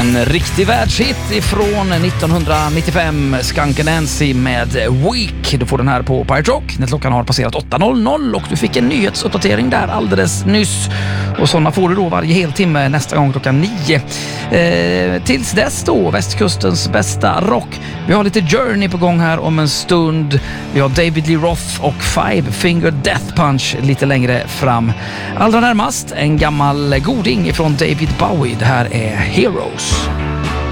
En riktig världshit ifrån 1995, Skunk Anansie med Week. Du får den här på Pirate Rock när klockan har passerat 8.00 och du fick en nyhetsuppdatering där alldeles nyss. Och sådana får du då varje heltimme nästa gång klockan 9. Tills dess då, västkustens bästa rock. Vi har lite Journey på gång här om en stund. Vi har David Lee Roth och Five Finger Death Punch lite längre fram. Allra närmast en gammal goding från David Bowie. Det här är Heroes.